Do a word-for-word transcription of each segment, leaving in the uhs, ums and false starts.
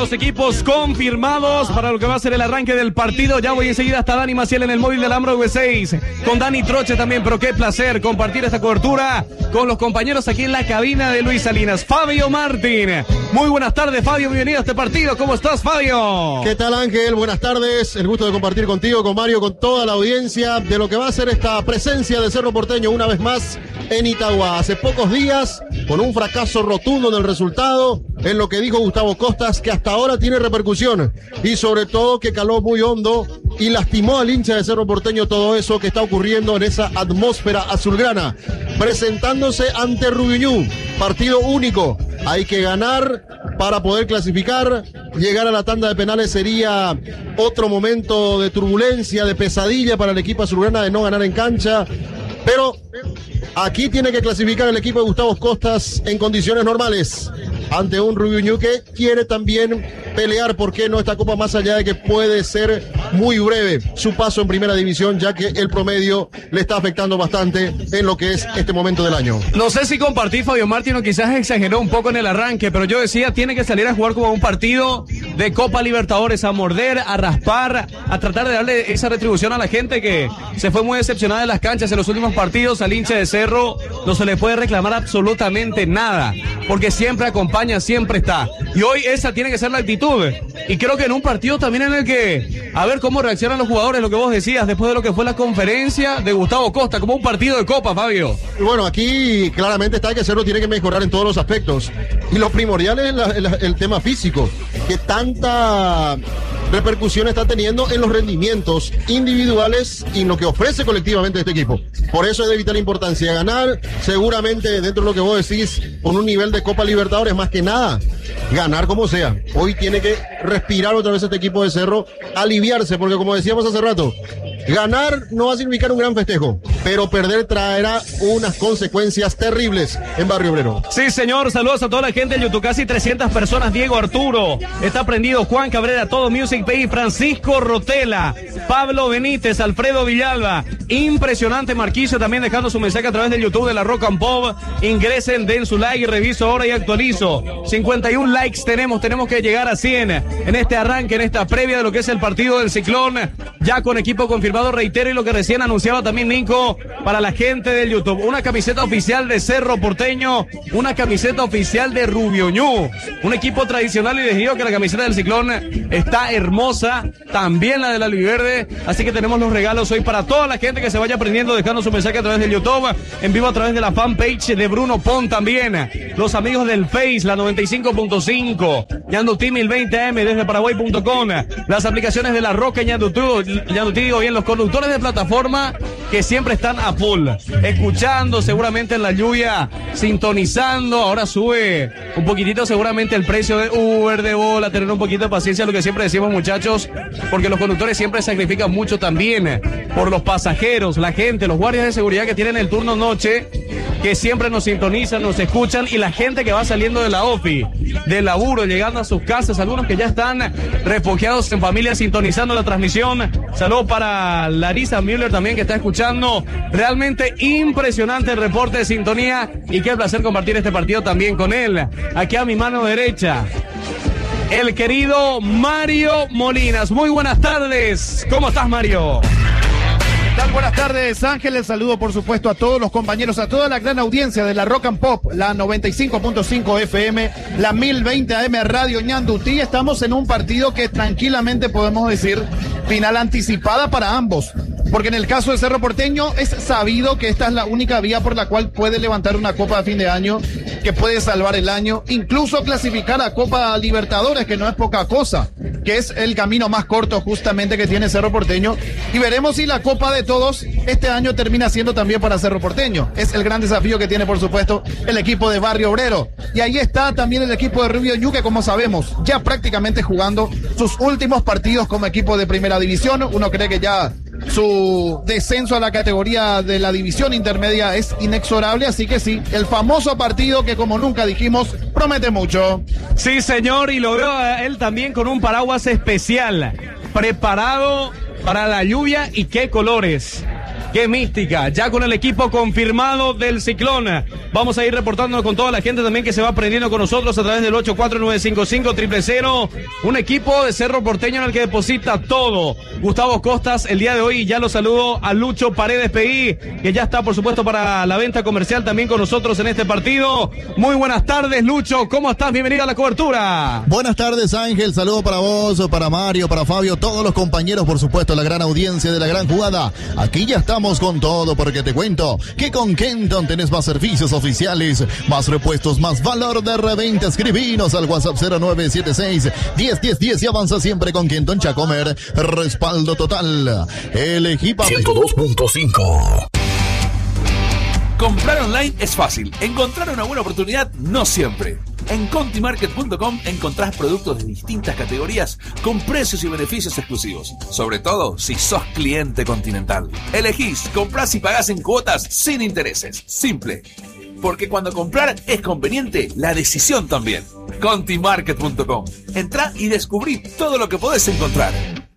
los equipos confirmados para lo que va a ser el arranque del partido. Ya voy enseguida hasta Dani Maciel en el móvil del Ambro V seis, con Dani Troche también, pero qué placer compartir esta cobertura con los compañeros aquí en la cabina de Luis Salinas. Fabio Martín, muy buenas tardes, Fabio, bienvenido a este partido. ¿Cómo estás, Fabio? ¿Qué tal, Ángel? Buenas tardes, el gusto de compartir contigo, con Mario, con toda la audiencia de lo que va a ser esta presencia de Cerro Porteño una vez más en Itagua. Hace pocos días, con un fracaso rotundo en el resultado, en lo que dijo Gustavo Costas, que hasta ahora tiene repercusión y sobre todo que caló muy hondo y lastimó al hincha de Cerro Porteño todo eso que está ocurriendo en esa atmósfera azulgrana, presentándose ante Rubiñú, partido único. Hay que ganar para poder clasificar. Llegar a la tanda de penales sería otro momento de turbulencia, de pesadilla para el equipo azulgrana de no ganar en cancha. Pero aquí tiene que clasificar el equipo de Gustavo Costas en condiciones normales ante un Rubiñú que quiere también pelear, ¿por qué no?, esta copa, más allá de que puede ser muy breve su paso en primera división, ya que el promedio le está afectando bastante en lo que es este momento del año. No sé si compartí, Fabio Martín, o quizás exageró un poco en el arranque, pero yo decía, tiene que salir a jugar como un partido de Copa Libertadores, a morder, a raspar, a tratar de darle esa retribución a la gente que se fue muy decepcionada de las canchas en los últimos partidos. Al hincha de Cerro no se le puede reclamar absolutamente nada, porque siempre acompaña, siempre está. Y hoy esa tiene que ser la actitud. Y creo que en un partido también en el que, a ver cómo reaccionan los jugadores, lo que vos decías, después de lo que fue la conferencia de Gustavo Costa, como un partido de Copa, Fabio. Y bueno, aquí claramente está que Cerro tiene que mejorar en todos los aspectos. Y lo primordial es la, el, el tema físico, que tanta repercusión está teniendo en los rendimientos individuales y en lo que ofrece colectivamente este equipo. Por eso es de vital importancia ganar, seguramente dentro de lo que vos decís, con un nivel de Copa Libertadores, más que nada, ganar como sea. Hoy tiene que respirar otra vez este equipo de Cerro, aliviarse, porque como decíamos hace rato, ganar no va a significar un gran festejo, pero perder traerá unas consecuencias terribles en Barrio Obrero. Sí, señor, saludos a toda la gente de YouTube, casi trescientas personas. Diego Arturo, está prendido, Juan Cabrera, todo Music Pay, Francisco Rotela, Pablo Benítez, Alfredo Villalba, impresionante Marquicio también dejando su mensaje a través del YouTube de la Rock and Pop. Ingresen, den su like, reviso ahora y actualizo. cincuenta y uno likes tenemos, tenemos que llegar a cien en este arranque, en esta previa de lo que es el partido del Ciclón, ya con equipo confirmado, reitero, y lo que recién anunciaba también Nico para la gente del YouTube, una camiseta oficial de Cerro Porteño, una camiseta oficial de Rubiñú, un equipo tradicional, y les digo que la camiseta del Ciclón está hermosa, también la de la Albiverde, así que tenemos los regalos hoy para toda la gente que se vaya aprendiendo, dejando su mensaje a través del YouTube, en vivo a través de la fanpage de Bruno Pon también, los amigos del Face, la noventa y cinco punto cinco, Ñandutí mil veinte A M desde Paraguay punto com, las aplicaciones de La Roca y Ñandutí, Ñandutí, digo bien, los conductores de plataforma que siempre están a full, escuchando seguramente en la lluvia, sintonizando. Ahora sube un poquitito seguramente el precio de Uber, de Bola, tener un poquito de paciencia, lo que siempre decimos, muchachos, porque los conductores siempre sacrifican mucho también por los pasajeros, la gente, los guardias de seguridad que tienen el turno noche, que siempre nos sintonizan, nos escuchan, y la gente que va saliendo de la OFI, del laburo, llegando a sus casas, algunos que ya están refugiados en familia sintonizando la transmisión. Saludos para Larisa Müller también, que está escuchando. Realmente impresionante el reporte de sintonía, y qué placer compartir este partido también con él. Aquí a mi mano derecha, el querido Mario Molinas. Muy buenas tardes. ¿Cómo estás, Mario? ¿Qué tal? Buenas tardes, Ángeles. Saludo, por supuesto, a todos los compañeros, a toda la gran audiencia de la Rock and Pop, la noventa y cinco punto cinco F M, la mil veinte A M Radio Ñandutí. Estamos en un partido que tranquilamente podemos decir final anticipada para ambos, porque en el caso de Cerro Porteño es sabido que esta es la única vía por la cual puede levantar una Copa de fin de año, que puede salvar el año, incluso clasificar a Copa Libertadores, que no es poca cosa, que es el camino más corto justamente que tiene Cerro Porteño, y veremos si la Copa de Todos este año termina siendo también para Cerro Porteño. Es el gran desafío que tiene, por supuesto, el equipo de Barrio Obrero, y ahí está también el equipo de Rubiñú, que como sabemos, ya prácticamente jugando sus últimos partidos como equipo de primera división. Uno cree que ya su descenso a la categoría de la división intermedia es inexorable, así que sí, el famoso partido que, como nunca dijimos, promete mucho. Sí, señor, y lo veo a él también con un paraguas especial, preparado para la lluvia. ¿Y qué colores? Qué mística, ya con el equipo confirmado del Ciclón. Vamos a ir reportándonos con toda la gente también que se va aprendiendo con nosotros a través del ocho cuatro nueve cinco cinco cero cero cero. Un equipo de Cerro Porteño en el que deposita todo. Gustavo Costas, el día de hoy ya lo saludo a Lucho Paredes P I, que ya está por supuesto para la venta comercial también con nosotros en este partido. Muy buenas tardes, Lucho, ¿cómo estás? Bienvenido a la cobertura. Buenas tardes, Ángel, saludo para vos, para Mario, para Fabio, todos los compañeros, por supuesto, la gran audiencia de la gran jugada. Aquí ya estamos con todo, porque te cuento que con Kenton tenés más servicios oficiales, más repuestos, más valor de reventa. Escribinos al WhatsApp cero nueve siete seis, diez, diez, diez y avanza siempre con Kenton Chacomer. Respaldo total. Elegí para ciento dos punto cinco. Comprar online es fácil. Encontrar una buena oportunidad no siempre. En Contimarket punto com encontrás productos de distintas categorías con precios y beneficios exclusivos. Sobre todo si sos cliente Continental. Elegís, comprás y pagás en cuotas sin intereses. Simple. Porque cuando comprar es conveniente, la decisión también. Contimarket punto com. Entrá y descubrí todo lo que podés encontrar.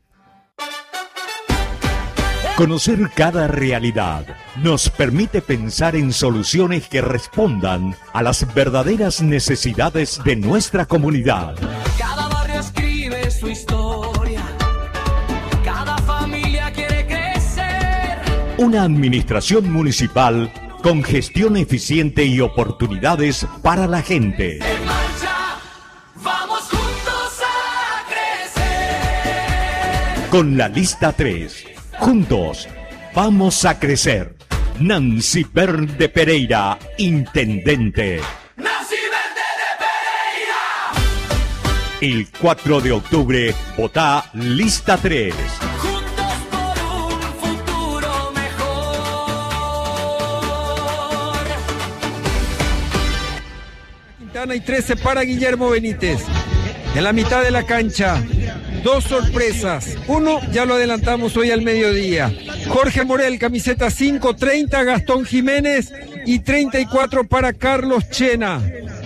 Conocer cada realidad nos permite pensar en soluciones que respondan a las verdaderas necesidades de nuestra comunidad. Cada barrio escribe su historia, cada familia quiere crecer. Una administración municipal con gestión eficiente y oportunidades para la gente. En marcha, vamos juntos a crecer. Con la lista tres. Juntos, vamos a crecer. Nancy Verde Pereira, intendente. Nancy Verde de Pereira. El cuatro de octubre, votá lista tres. Juntos por un futuro mejor. Quintana y trece para Guillermo Benítez. En la mitad de la cancha. Dos sorpresas. Uno, ya lo adelantamos hoy al mediodía. Jorge Morel, camiseta cinco, treinta, Gastón Jiménez y treinta y cuatro para Carlos Chena.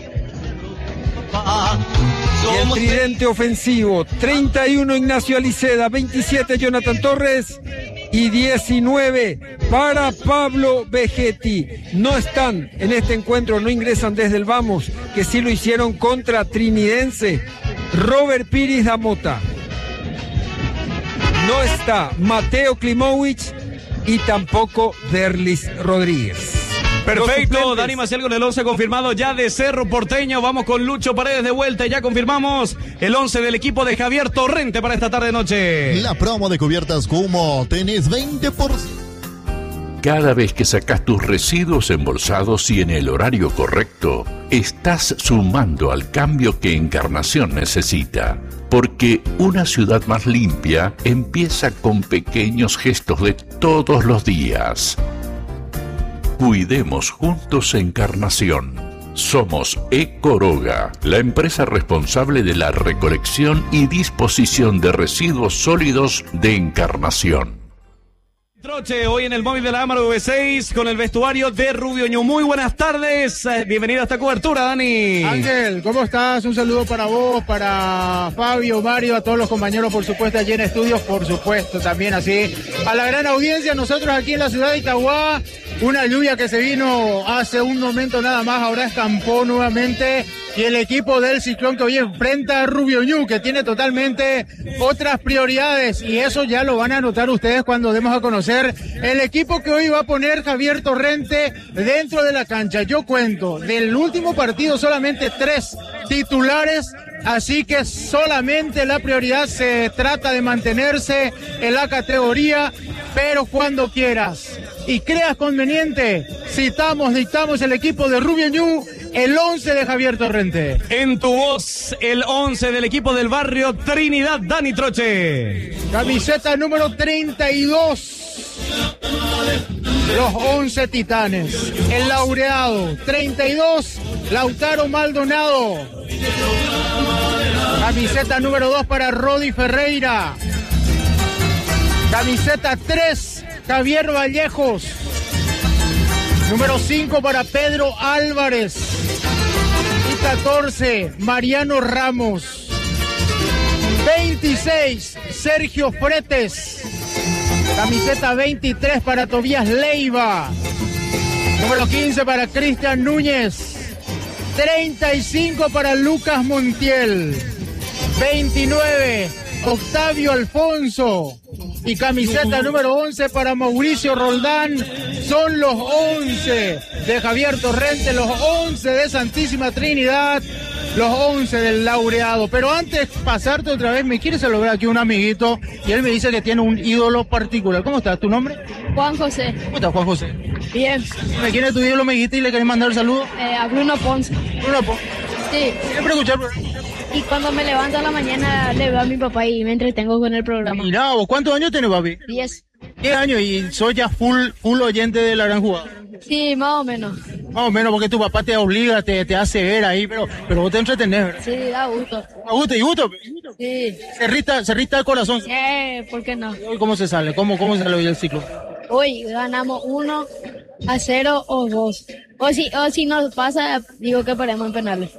Y el tridente ofensivo, treinta y uno Ignacio Aliceda, veintisiete Jonathan Torres y diecinueve para Pablo Vegetti. No están en este encuentro, no ingresan desde el Vamos, que sí lo hicieron contra Trinidense, Robert Piris da Mota. No está Mateo Klimovic y tampoco Derlis Rodríguez. Perfecto, Dani Maciel con el once confirmado ya de Cerro Porteño. Vamos con Lucho Paredes de vuelta y ya confirmamos el once del equipo de Javier Torrente para esta tarde noche. La promo de cubiertas Cumo, tenés veinte por ciento. Cada vez que sacas tus residuos embolsados y en el horario correcto, estás sumando al cambio que Encarnación necesita. Porque una ciudad más limpia empieza con pequeños gestos de todos los días. Cuidemos juntos Encarnación. Somos Ecoroga, la empresa responsable de la recolección y disposición de residuos sólidos de Encarnación. Troche, hoy en el móvil de la Amaro V seis con el vestuario de Rubio Ñu. Muy buenas tardes, bienvenido a esta cobertura, Dani. Ángel, ¿cómo estás? Un saludo para vos, para Fabio, Mario, a todos los compañeros, por supuesto, allí en estudios, por supuesto, también así, a la gran audiencia, nosotros aquí en la ciudad de Itagua, una lluvia que se vino hace un momento nada más, ahora escampó nuevamente, y el equipo del Ciclón que hoy enfrenta a Rubio Ñu, que tiene totalmente otras prioridades, y eso ya lo van a notar ustedes cuando demos a conocer el equipo que hoy va a poner Javier Torrente dentro de la cancha. Yo cuento, del último partido solamente tres titulares, así que solamente la prioridad se trata de mantenerse en la categoría, pero cuando quieras y creas conveniente, citamos, dictamos el equipo de Rubio Ñu, el once de Javier Torrente. En tu voz, el once del equipo del barrio Trinidad, Dani Troche. Camiseta número treinta y dos. Los once titanes. El laureado, treinta y dos, Lautaro Maldonado. Camiseta número dos para Rodi Ferreira. Camiseta tres, Javier Vallejos. Número cinco para Pedro Álvarez. Y catorce, Mariano Ramos. veintiséis, Sergio Fretes. Camiseta veintitrés para Tobías Leiva. Número quince para Cristian Núñez. treinta y cinco para Lucas Montiel. veintinueve, Octavio Alfonso. Y camiseta número once para Mauricio Roldán. Son los once de Javier Torrente, los once de Santísima Trinidad, los once del laureado. Pero antes de pasarte otra vez, me quiere saludar aquí un amiguito y él me dice que tiene un ídolo particular. ¿Cómo estás? ¿Tu nombre? Juan José. ¿Cómo estás, Juan José? Bien. ¿Me quiere tu ídolo, me dijiste, y le querés mandar un saludo? Eh, a Bruno Ponce. Bruno Ponce. Sí. Siempre escuchar. Y cuando me levanto a la mañana le veo a mi papá y me entretengo con el programa. Mira, ¿vos cuántos años tenés, papi? Diez. Diez años y soy ya full, full oyente de La Gran Jugada. Sí, más o menos. Más o menos porque tu papá te obliga, te, te hace ver ahí, pero, pero vos te entretenés, ¿verdad? Sí, da gusto. Da gusto y gusto. Sí. Se rita, se rita el corazón. Sí, ¿por qué no? ¿Hoy cómo se sale? ¿Cómo, cómo sale hoy el ciclo? Hoy ganamos uno a cero o dos. O si, o si nos pasa, digo que paremos en penales.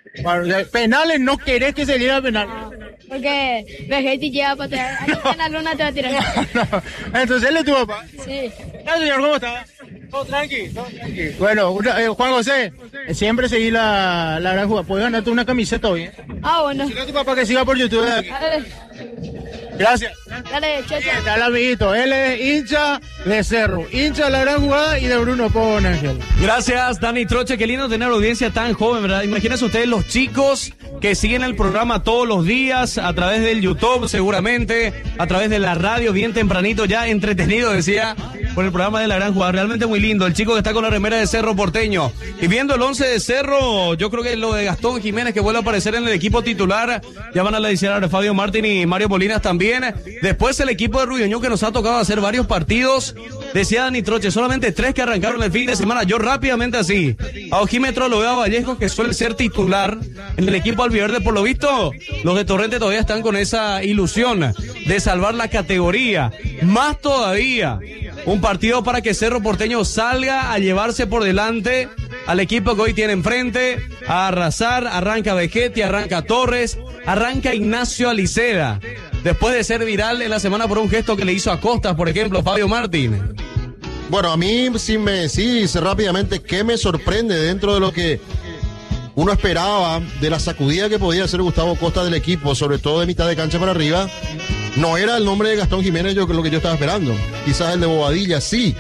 Penales no querés que se diera penal. No, porque Vegetti llega a patear. Aquí en la luna te va a tirar. No, entonces él es tu papá. Sí. Ya, señor, ¿cómo está? Todo tranqui, todo tranqui. Bueno, una, eh, Juan José, siempre seguí la, la Gran Jugada. Puedes ganarte una camiseta hoy, ¿eh? Ah, bueno. Dile a tu papá que siga por YouTube. Dale. Gracias. Dale, chao, chao. Está el amiguito. Él es hincha de Cerro, hincha de La Gran Jugada y de Bruno Pon, Ángel. Gracias, Dani Troche. Qué lindo tener audiencia tan joven, ¿verdad? Imagínense ustedes los chicos que siguen el programa todos los días a través del YouTube, seguramente, a través de la radio, bien tempranito, ya entretenido, decía, por el programa de La Gran Jugada. Realmente muy lindo. El chico que está con la remera de Cerro Porteño. Y viendo el once de Cerro, yo creo que lo de Gastón Jiménez, que vuelve a aparecer en el equipo titular, ya van a la decir de Fabio Martín y Mario Molinas también. Después el equipo de Rubio Ñu, que nos ha tocado hacer varios partidos. Decía Dani Troche, solamente tres que arrancaron el fin de semana. Yo rápidamente así, a ojímetro lo veo a Vallejo, que suele ser titular en el equipo albiverde. Por lo visto, los de Torrente todavía están con esa ilusión de salvar la categoría. Más todavía, un partido para que Cerro Porteño salga a llevarse por delante al equipo que hoy tiene enfrente, a arrasar. Arranca Vegetti, arranca Torres, arranca Ignacio Aliceda, después de ser viral en la semana por un gesto que le hizo a Costas, por ejemplo, Fabio Martín. Bueno, a mí sí me decís rápidamente qué me sorprende dentro de lo que uno esperaba de la sacudida que podía hacer Gustavo Costa del equipo, sobre todo de mitad de cancha para arriba. No era el nombre de Gastón Jiménez yo, lo que yo estaba esperando. Quizás el de Bobadilla, sí.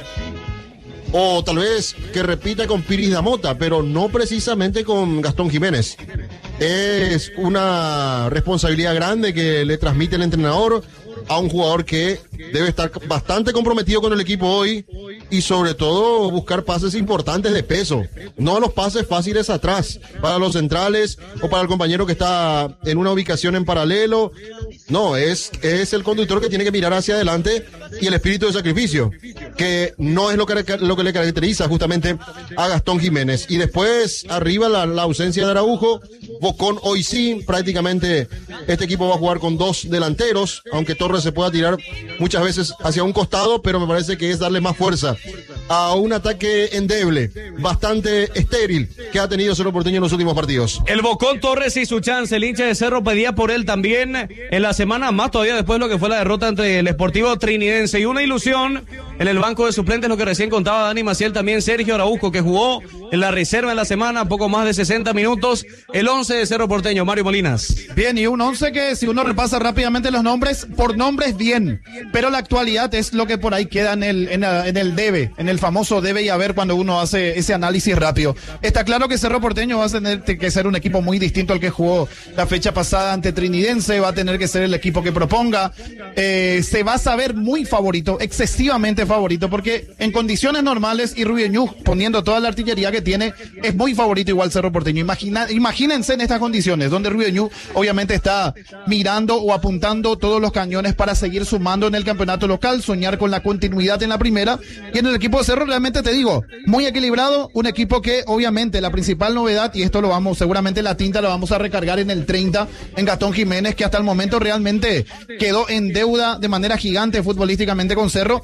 O tal vez que repita con Piris Damota, pero no precisamente con Gastón Jiménez. Es una responsabilidad grande que le transmite el entrenador a un jugador que debe estar bastante comprometido con el equipo hoy y sobre todo buscar pases importantes de peso, no los pases fáciles atrás para los centrales o para el compañero que está en una ubicación en paralelo. No, es, es el conductor que tiene que mirar hacia adelante y el espíritu de sacrificio, que no es lo que, lo que le caracteriza justamente a Gastón Jiménez. Y después arriba la, la ausencia de Araujo. Bocón hoy sí, prácticamente este equipo va a jugar con dos delanteros, aunque Torres se pueda tirar muchas veces hacia un costado, pero me parece que es darle más fuerza a un ataque endeble, bastante estéril, que ha tenido Cerro Porteño en los últimos partidos. El Bocón Torres y su chance, el hincha de Cerro pedía por él también en la semana, más todavía después de lo que fue la derrota entre el Sportivo Trinidense, y una ilusión en el banco de suplentes, lo que recién contaba Dani Maciel, también Sergio Araujo, que jugó en la reserva en la semana, poco más de sesenta minutos, el once de Cerro Porteño. Mario Molinas. Bien, y un once que si uno repasa rápidamente los nombres, por nombres bien, pero la actualidad es lo que por ahí queda en el, en, a, en el debe, en el famoso debe y haber cuando uno hace ese análisis rápido. Está claro que Cerro Porteño va a tener que ser un equipo muy distinto al que jugó la fecha pasada ante Trinidense, va a tener que ser el equipo que proponga, eh, se va a saber muy favorito, excesivamente favorito, porque en condiciones normales y Rubio Ñu poniendo toda la artillería que tiene, es muy favorito igual Cerro Porteño. Imagina, imagínense en estas condiciones, donde Rubio Ñu obviamente está mirando o apuntando todos los cañones para seguir sumando en el campeonato local, soñar con la continuidad en la primera, y en el equipo de Cerro realmente te digo, muy equilibrado, un equipo que obviamente la principal novedad, y esto lo vamos, seguramente la tinta la vamos a recargar en el treinta, en Gastón Jiménez, que hasta el momento realmente quedó en deuda de manera gigante futbolísticamente con Cerro, y hoy te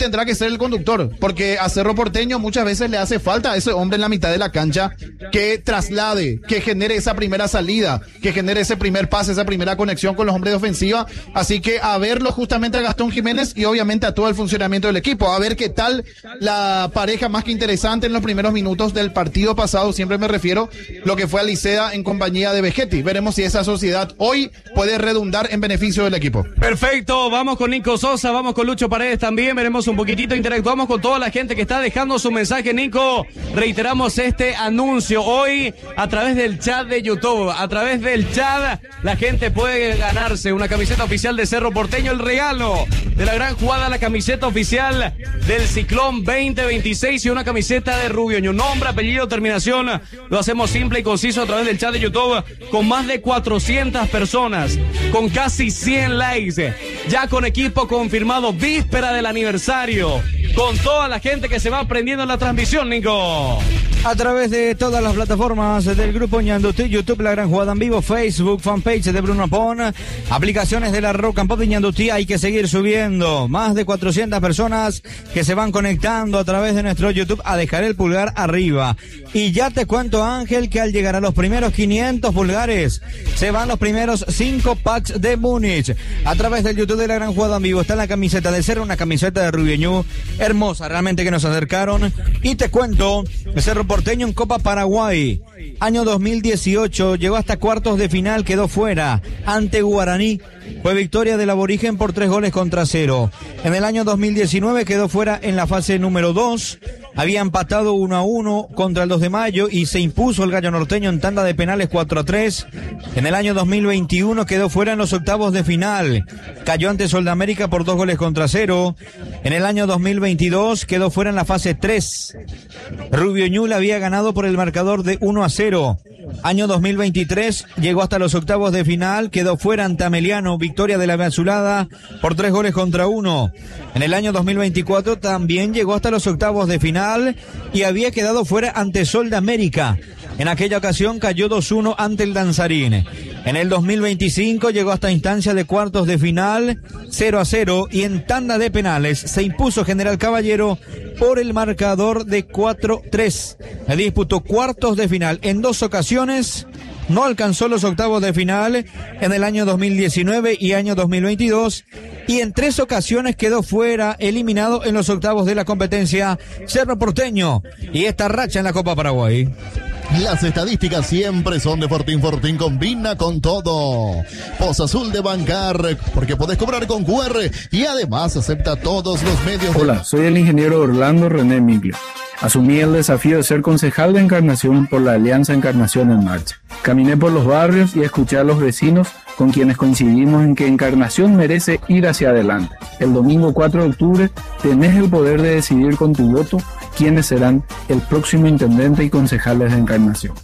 tendrá que ser el conductor, porque a Cerro Porteño muchas veces le hace falta a ese hombre en la mitad de la cancha que traslade, que genere esa primera salida, que genere ese primer pase, esa primera conexión con los hombres de ofensiva. Así que a verlo justamente a Gastón Jiménez y obviamente a todo el funcionamiento del equipo, a ver qué tal la pareja más que interesante en los primeros minutos del partido pasado. Siempre me refiero lo que fue a Liceda en compañía de Vegetti. Veremos si esa sociedad hoy puede redundar en beneficio del equipo. Perfecto, vamos con Nico Sosa, vamos con Lucho Paredes también, veremos un poquitito, interactuamos con toda la gente que está dejando su mensaje. Nico, reiteramos este anuncio hoy a través del chat de YouTube, a través del chat la gente puede ganarse una camiseta oficial de Cerro Porteño, el regalo de la gran jugada, la camiseta oficial del Ciclón veinte veintiséis y una camiseta de Rubio Ñu. Nombre, apellido, terminación, lo hacemos simple y conciso a través del chat de YouTube, con más de cuatrocientas personas, con casi cien likes, ya con equipo confirmado, víspera del aniversario, con toda la gente que se va aprendiendo en la transmisión, Nico. A través de todas las plataformas del Grupo Ñandutí, YouTube, La Gran Jugada en Vivo, Facebook, fanpage de Bruno Pon, aplicaciones de la Rock and Pop de Ñandutí, hay que seguir subiendo. Más de cuatrocientas personas que se van conectando a través de nuestro YouTube a dejar el pulgar arriba. Y ya te cuento, Ángel, que al llegar a los primeros quinientos pulgares, se van los primeros cinco packs de Múnich. A través del YouTube de La Gran Jugada en Vivo está la camiseta de Cerro, una camiseta de Rubio Ñu, hermosa, realmente, que nos acercaron. Y te cuento, Cerro Porteño en Copa Paraguay, año dos mil dieciocho, llegó hasta cuartos de final, quedó fuera ante Guaraní. Fue victoria del aborigen por tres goles contra cero. En el año dos mil diecinueve quedó fuera en la fase número dos. Había empatado uno a uno contra el dos de mayo y se impuso el Gallo Norteño en tanda de penales cuatro a tres. En el año dos mil veintiuno quedó fuera en los octavos de final. Cayó ante Soldamérica por dos goles contra cero. En el año dos mil veintidós quedó fuera en la fase tres. Rubio Ñu la había ganado por el marcador de uno a cero. Año dos mil veintitrés llegó hasta los octavos de final, quedó fuera ante Ameliano, victoria de la Azulada por tres goles contra uno. En el año dos mil veinticuatro también llegó hasta los octavos de final y había quedado fuera ante Sol de América. En aquella ocasión cayó dos uno ante el Danzarín. En el dos mil veinticinco llegó hasta instancia de cuartos de final, cero a cero, y en tanda de penales se impuso General Caballero por el marcador de cuatro tres. Disputó cuartos de final en dos ocasiones, no alcanzó los octavos de final en el año dos mil diecinueve y año dos mil veintidós, y en tres ocasiones quedó fuera, eliminado en los octavos de la competencia Cerro Porteño, y esta racha en la Copa Paraguay. Las estadísticas siempre son de Fortín. Fortín combina con todo. Poza Azul de Bancar, porque podés cobrar con Q R y además acepta todos los medios. Hola, de... soy el ingeniero Orlando René Miglio. Asumí el desafío de ser concejal de Encarnación por la Alianza Encarnación en Marcha. Caminé por los barrios y escuché a los vecinos con quienes coincidimos en que Encarnación merece ir hacia adelante. El domingo cuatro de octubre tenés el poder de decidir con tu voto quiénes serán el próximo intendente y concejales de Encarnación.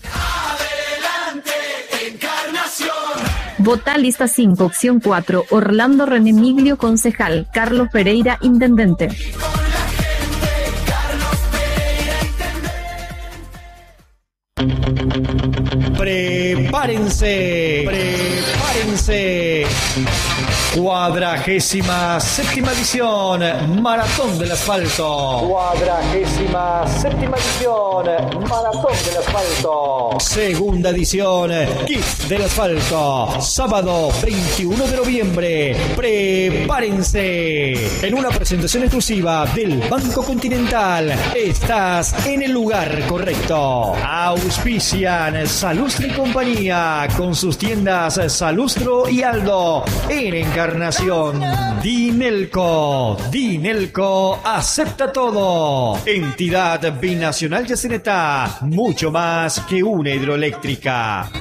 Adelante, Encarnación. Vota lista cinco, opción cuatro, Orlando René Miglio, concejal, Carlos Pereira, intendente. Prepárense, prepárense. Cuadragésima séptima edición, Maratón del Asfalto. Cuadragésima séptima edición, Maratón del Asfalto. Segunda edición, Kit del Asfalto. Sábado veintiuno de noviembre. Prepárense. En una presentación exclusiva del Banco Continental, estás en el lugar correcto. Auspician Salustro y compañía con sus tiendas Salustro y Aldo en Encarnación. Dinelco, Dinelco acepta todo. Entidad binacional Yacenetá, mucho más que una hidroeléctrica.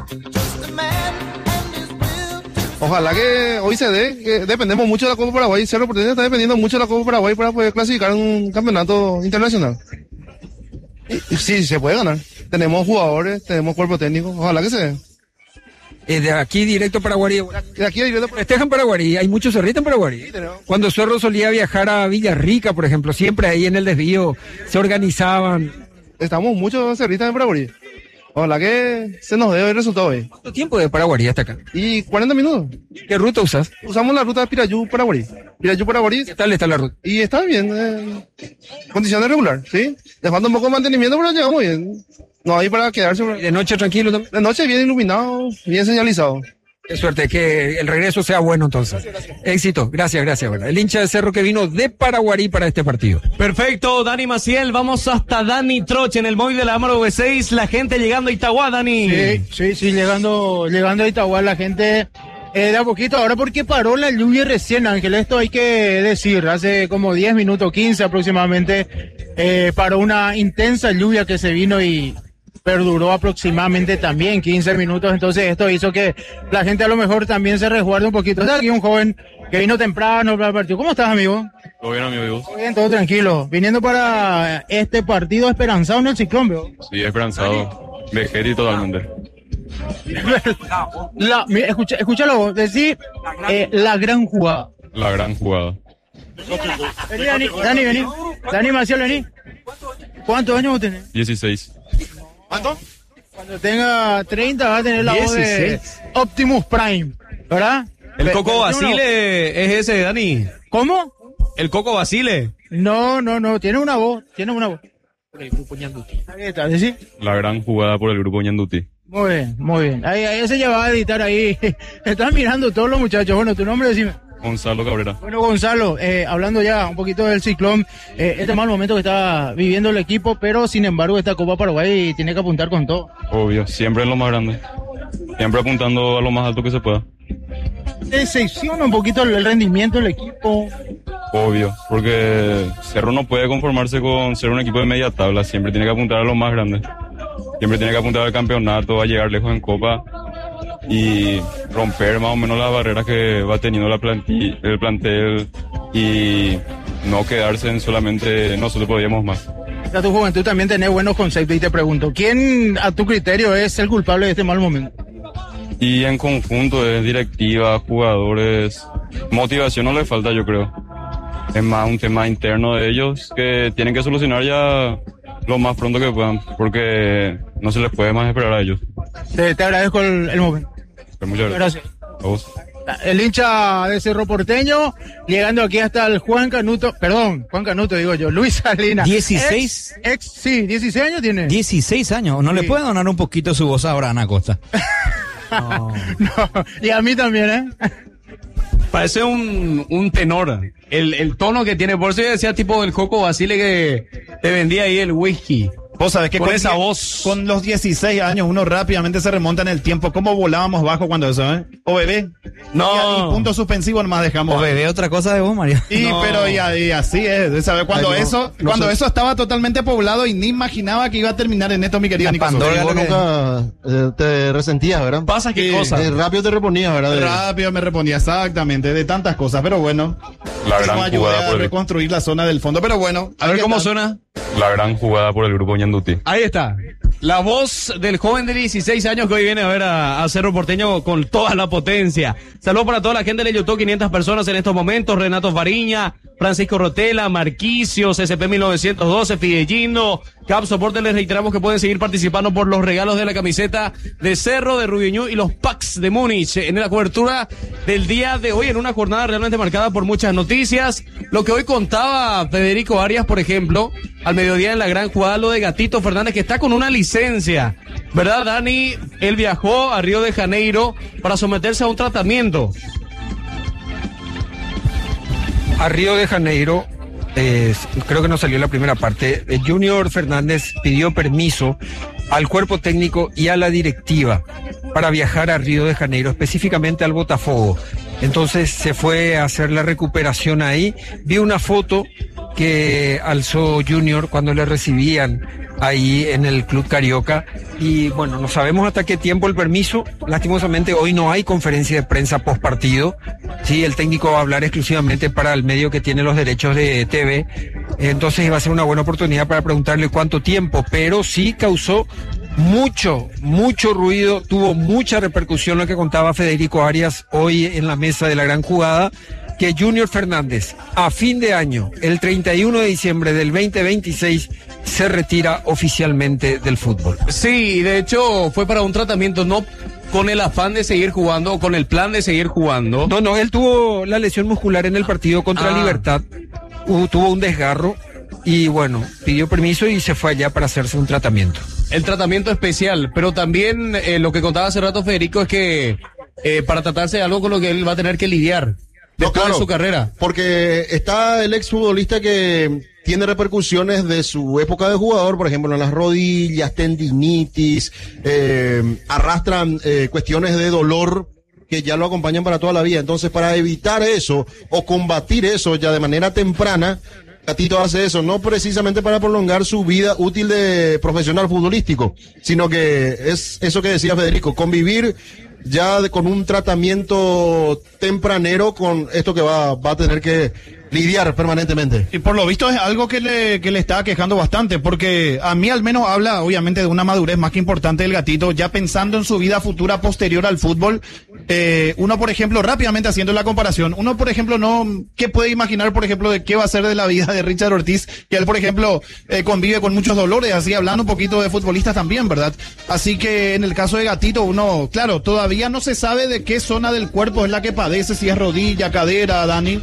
Ojalá que hoy se dé, que dependemos mucho de la Copa Paraguay. Cerro Porteño está dependiendo mucho de la Copa Paraguay para poder clasificar un campeonato internacional. Y, y sí, se puede ganar. Tenemos jugadores, tenemos cuerpo técnico. Ojalá que se dé. Eh, de aquí directo para Guarí. De aquí directo para Festejan para Guarí. Hay muchos cerritos en Paraguay. Sí, cuando Cerro solía viajar a Villarrica, por ejemplo, siempre ahí en el desvío se organizaban. Estamos muchos cerristas en Paraguay. Ojalá que se nos dé el resultado hoy. ¿Cuánto tiempo de Paraguay hasta acá? Y cuarenta minutos. ¿Qué ruta usas? Usamos la ruta de Pirayú, Paraguay. Pirayu Paraguarí. ¿Qué tal está la ruta? Y está bien, eh, condiciones regular, ¿sí? Le falta un poco de mantenimiento, pero llegamos bien. No hay para quedarse. ¿Y de noche tranquilo también? De noche bien iluminado, bien señalizado. Qué suerte, que el regreso sea bueno entonces. Éxito, gracias, gracias. Bueno, el hincha de Cerro que vino de Paraguarí para este partido. Perfecto, Dani Maciel, vamos hasta Dani Troche en el móvil de la Amaro V seis, la gente llegando a Itagua, Dani. Sí, sí, sí, llegando, llegando a Itagua, la gente eh, de a poquito, ahora porque paró la lluvia recién, Ángel, esto hay que decir, hace como diez minutos, quince aproximadamente, eh, paró una intensa lluvia que se vino y perduró aproximadamente también quince minutos, entonces esto hizo que la gente a lo mejor también se resguarde un poquito. Está aquí un joven que vino temprano para el partido. ¿Cómo estás, amigo? Todo bien, amigo. Todo bien, todo tranquilo. Viniendo para este partido esperanzado en el Ciclón, ¿veo? Sí, esperanzado. Vegetti totalmente. La, mira, escucha, escúchalo, decir eh, la gran jugada. La gran jugada. Vení, Dani, Dani, vení. Dani Maciel, vení. ¿Cuántos años vos tenés? dieciséis. ¿Cuánto? Cuando tenga treinta va a tener la dieciséis. voz de Optimus Prime, ¿verdad? El Pe- Coco pero Basile uno- es ese, Dani. ¿Cómo? El Coco Basile. No, no, no, tiene una voz, tiene una voz. El grupo Ñanduti. Ahí está, ¿sí? La gran jugada por el grupo Ñanduti. Muy bien, muy bien. Ahí, ahí se lleva a editar ahí. Están mirando todos los muchachos. Bueno, tu nombre, decime. Gonzalo Cabrera. Bueno, Gonzalo, eh, hablando ya un poquito del Ciclón, eh, este mal momento que está viviendo el equipo, pero sin embargo esta Copa Paraguay tiene que apuntar con todo. Obvio, siempre en lo más grande. Siempre apuntando a lo más alto que se pueda. Decepciona un poquito el, el rendimiento del equipo. Obvio, porque Cerro no puede conformarse con ser un equipo de media tabla. Siempre tiene que apuntar a lo más grande. Siempre tiene que apuntar al campeonato, a llegar lejos en Copa y romper más o menos las barreras que va teniendo la planti- el plantel y no quedarse en solamente nosotros podíamos más. A tu juventud también tenés buenos conceptos y te pregunto, ¿quién a tu criterio es el culpable de este mal momento? Y en conjunto es directiva, jugadores, motivación no le falta, yo creo. Es más un tema interno de ellos que tienen que solucionar ya lo más pronto que puedan, porque no se les puede más esperar a ellos. Te, te agradezco el, el momento. Pero muchas gracias. Gracias. A vos. El hincha de Cerro Porteño, llegando aquí hasta el Juan Canuto, perdón, Juan Canuto digo yo, Luis Salinas. ¿dieciséis? Ex, ex, sí, dieciséis años tiene. dieciséis años. ¿No Sí. le puede donar un poquito su voz ahora a Ana Costa? No, y a mí también, ¿eh? Parece un, un tenor. El, el tono que tiene, por eso yo decía tipo del Coco Basile que te vendía ahí el whisky. Vos sabés que Con con, esa die- voz. con los dieciséis años uno rápidamente se remonta en el tiempo. ¿Cómo volábamos bajo cuando eso, eh? O bebé. No. Y, ahí, punto suspensivo nomás dejamos. O bebé, otra cosa de vos, María. Y No. pero y, y así es, ¿sabes? Cuando Ay, no, eso, no cuando sé. eso estaba totalmente poblado y ni imaginaba que iba a terminar en esto, mi querido La Nico. Pandora. Sosa. Vos lo que- nunca eh, te resentías, ¿verdad? Pasa qué Sí. cosa. Eh, rápido te reponías, ¿verdad? De- Rápido me respondía exactamente de tantas cosas, pero bueno. La Eso gran ayudé jugada a por el, reconstruir la zona del fondo, pero bueno. A ver ahí cómo está. suena. la gran jugada por el grupo Ñanduti. Ahí está. La voz del joven de dieciséis años que hoy viene a ver a, a Cerro Porteño con toda la potencia. Saludos para toda la gente de YouTube, quinientas personas en estos momentos. Renato Fariña, Francisco Rotela, Marquicio, C C P mil novecientos doce, Fidellino, Cap Soporte. Les reiteramos que pueden seguir participando por los regalos de la camiseta de Cerro, de Rubiñú y los packs de Múnich en la cobertura del día de hoy, en una jornada realmente marcada por muchas noticias. Lo que hoy contaba Federico Arias, por ejemplo, al mediodía en la gran jugada, lo de Gatito Fernández, que está con una licencia, ¿verdad, Dani? Él viajó a Río de Janeiro para someterse a un tratamiento. A Río de Janeiro, eh, creo que no salió la primera parte, eh, Junior Fernández pidió permiso al cuerpo técnico y a la directiva para viajar a Río de Janeiro, específicamente al Botafogo. Entonces se fue a hacer la recuperación ahí. Vi una foto que alzó Junior cuando le recibían ahí en el Club Carioca. Y bueno, no sabemos hasta qué tiempo el permiso. Lastimosamente hoy no hay conferencia de prensa post partido. Sí, el técnico va a hablar exclusivamente para el medio que tiene los derechos de T V. Entonces va a ser una buena oportunidad para preguntarle cuánto tiempo, pero sí causó mucho, mucho ruido, tuvo mucha repercusión lo que contaba Federico Arias hoy en la mesa de la gran jugada, que Junior Fernández a fin de año, el treinta y uno de diciembre del veinte veintiséis, se retira oficialmente del fútbol. Sí, de hecho fue para un tratamiento, no con el afán de seguir jugando o con el plan de seguir jugando. No, no, él tuvo la lesión muscular en el partido contra Ah. Libertad, Hubo- tuvo un desgarro y bueno, pidió permiso y se fue allá para hacerse un tratamiento. El tratamiento especial, pero también eh, lo que contaba hace rato Federico es que eh, para tratarse de algo con lo que él va a tener que lidiar después de su carrera. Porque está el exfutbolista que tiene repercusiones de su época de jugador, por ejemplo, en las rodillas, tendinitis, eh, arrastran eh, cuestiones de dolor que ya lo acompañan para toda la vida. Entonces, para evitar eso o combatir eso ya de manera temprana, Gatito hace eso, no precisamente para prolongar su vida útil de profesional futbolístico, sino que es eso que decía Federico, convivir ya de- con un tratamiento tempranero con esto que va, va a tener que lidiar permanentemente. Y por lo visto es algo que le, que le está quejando bastante, porque a mí al menos habla obviamente de una madurez más que importante del Gatito, ya pensando en su vida futura posterior al fútbol. Eh, uno, por ejemplo, rápidamente haciendo la comparación, uno, por ejemplo, no, ¿qué puede imaginar, por ejemplo, de qué va a ser de la vida de Richard Ortiz? Que él, por ejemplo, eh, convive con muchos dolores, así hablando un poquito de futbolistas también, ¿verdad? Así que en el caso de Gatito, uno, claro, todavía no se sabe de qué zona del cuerpo es la que padece, si es rodilla, cadera, Dani.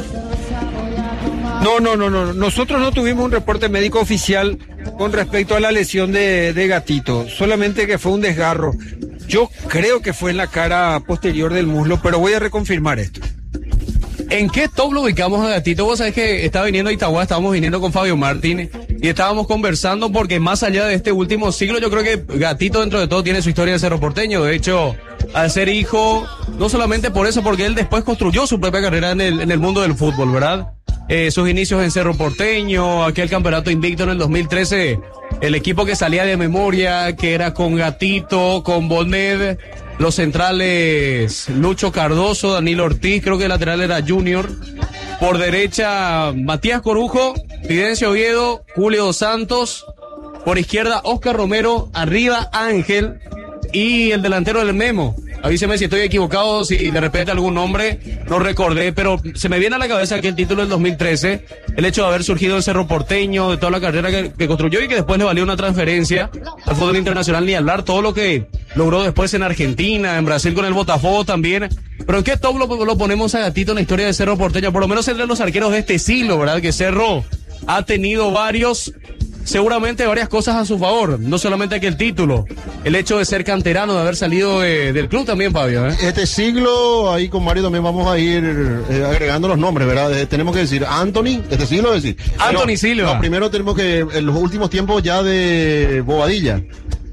No, no, no, no. Nosotros no tuvimos un reporte médico oficial con respecto a la lesión de, de Gatito, solamente que fue un desgarro. Yo creo que fue en la cara posterior del muslo, pero voy a reconfirmar esto. ¿En qué top lo ubicamos a Gatito? Vos sabés que estaba viniendo a Itagua, estábamos viniendo con Fabio Martín y estábamos conversando porque más allá de este último siglo, yo creo que Gatito dentro de todo tiene su historia de Cerro Porteño. De hecho, al ser hijo, no solamente por eso, porque él después construyó su propia carrera en el, en el mundo del fútbol, ¿verdad? Eh, sus inicios en Cerro Porteño, aquel campeonato invicto en el dos mil trece, el equipo que salía de memoria, que era con Gatito, con Bonet, los centrales Lucho Cardoso, Danilo Ortiz, creo que el lateral era Junior, por derecha Matías Corujo, Fidencio Oviedo, Julio Dos Santos, por izquierda Oscar Romero, arriba Ángel y el delantero del Memo. Avíseme si estoy equivocado, si de repente algún nombre no recordé, pero se me viene a la cabeza aquel título del dos mil trece, el hecho de haber surgido el Cerro Porteño, de toda la carrera que, que construyó y que después le valió una transferencia al fútbol internacional, ni hablar todo lo que logró después en Argentina, en Brasil con el Botafogo también. Pero ¿en qué top lo, lo ponemos a Gatito en la historia de Cerro Porteño? Por lo menos entre los arqueros de este siglo, ¿verdad? Que Cerro ha tenido varios, seguramente varias cosas a su favor, no solamente aquel título, el hecho de ser canterano, de haber salido de- del club también, Fabio, ¿eh? Este siglo, ahí con Mario también vamos a ir eh, agregando los nombres, ¿verdad? Eh, tenemos que decir Anthony, este siglo es decir. Anthony Pero, Silva. No, primero tenemos que, en los últimos tiempos ya de Bobadilla.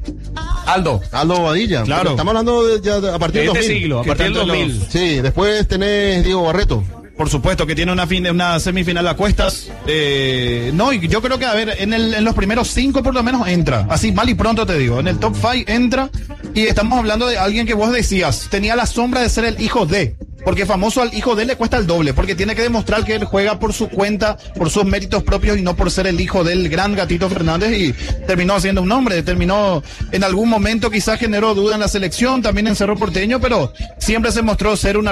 Aldo. Aldo Bobadilla. Claro. Estamos hablando de, ya de- a partir del Este dos mil. siglo, a ¿Qué partir del tanto dos mil. los- Sí, después tenés Diego Barreto. Por supuesto que tiene una fin una semifinal a cuestas. Eh, no, y yo creo que, a ver, en, el, en los primeros cinco por lo menos entra. Así mal y pronto te digo. En el top five entra. Y estamos hablando de alguien que vos decías, tenía la sombra de ser el hijo de. Porque famoso al hijo de él le cuesta el doble. Porque tiene que demostrar que él juega por su cuenta, por sus méritos propios y no por ser el hijo del gran Gatito Fernández. Y terminó haciendo un nombre. Terminó en algún momento, quizás generó duda en la selección, también en Cerro Porteño, pero siempre se mostró ser una